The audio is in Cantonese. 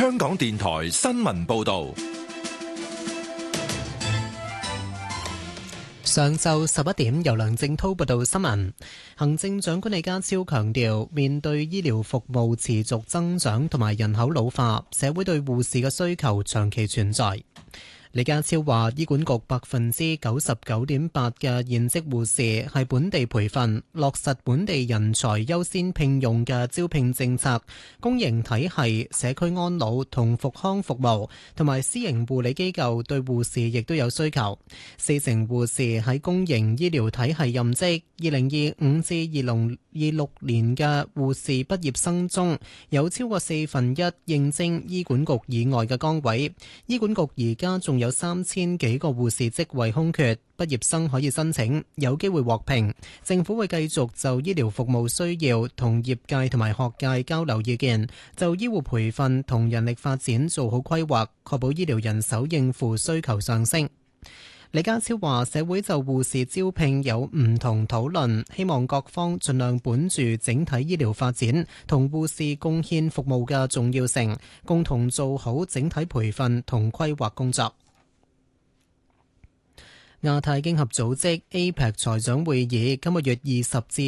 香港電台新聞報道。 上晝11點，由梁正滔報道新聞。行政長官李家超強調，面對醫療服務持續增長同埋人口老化，社會對護士嘅需求長期存在。李家超話，醫管局99.8%嘅現職護士係本地培訓，落實本地人才優先聘用嘅招聘政策。公營體系、社區安老同復康服務同埋私營護理機構對護士亦都有需求。40%護士喺公營醫療體系任職。2025至2026年嘅護士畢業生中，有超過1/4應徵醫管局以外嘅崗位。醫管局而家仲有3000幾個護士職位空缺，畢業生可以申請，有機會獲聘。政府會繼續就醫療服務需要同業界同埋學界交流意見，就醫護培訓同人力發展做好規劃，確保醫療人手應付需求上升。李家超話，社會就護士招聘有唔同討論，希望各方盡量本住整體醫療發展同護士貢獻服務嘅重要性，共同做好整體培訓同規劃工作。亞太經合組織 APEC 財長會議今個月20至